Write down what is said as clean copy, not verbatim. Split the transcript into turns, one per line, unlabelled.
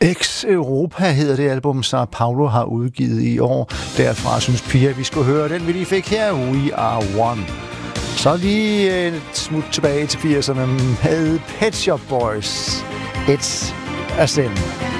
Europa hedder det album, så Paulo har udgivet i år. Derfra synes Pia, vi skulle høre den, vi lige fik her. We Are One. Så lige et smut tilbage til 80'erne med Pet Shop Boys. It's a Sin.